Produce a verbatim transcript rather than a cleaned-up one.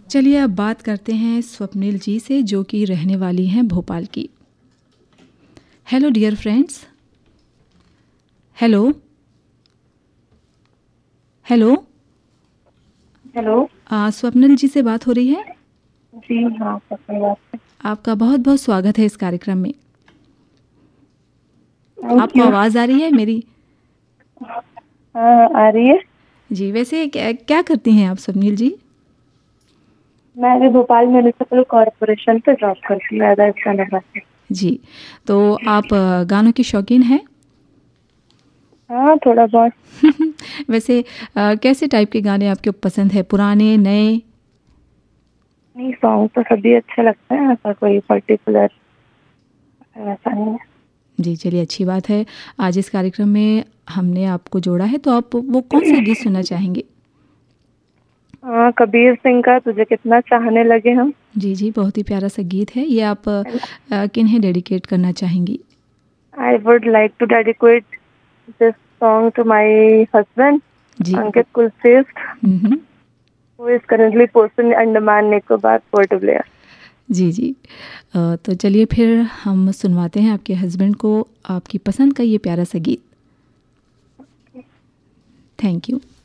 चलिए अब बात करते हैं स्वप्निल जी से, जो कि रहने वाली हैं भोपाल की। Hello dear friends. Hello hello hello. आ, स्वप्निल जी से बात हो रही है? जी हाँ, अपनी बात है। आपका बहुत बहुत स्वागत है इस कार्यक्रम में। थैंक आपको यू। आवाज़ आ रही है मेरी? हाँ, आ रही है। जी, वैसे क्या, क्या करती हैं आप स्वप्निल जी? मैं अभी भोपाल म्यूनिसिपल कॉरपोरेशन पे जॉब करती हूँ एज अ स्टेनोग्राफर। जी, तो आप आ, गानों की शौकीन हैं? हाँ, थोड़ा बहुत। वैसे आ, कैसे टाइप के गाने आपको पसंद है, पुराने नए? नहीं, सॉन्ग तो सभी अच्छे लगते हैं, ऐसा कोई पर्टिकुलर ऐसा नहीं है। जी, चलिए अच्छी बात है। आज इस कार्यक्रम में हमने आपको जोड़ा है, तो आप वो कौन सा गीत सुनना चाहेंगे? हाँ, कबीर सिंह का तुझे कितना चाहने लगे हम। जी जी, बहुत ही प्यारा सा गीत है ये। आप आ, किन्हें डेडिकेट करना चाहेंगी? I would like to dedicate this song to my husband ji. Ankit Kulshreshtha, hmm. Who is currently posted in Andaman Nicobar port Blair. जी जी। अ, तो चलिए फिर हम सुनवाते हैं आपके हस्बैंड को आपकी पसंद का ये प्यारा सा गीत। Thank you.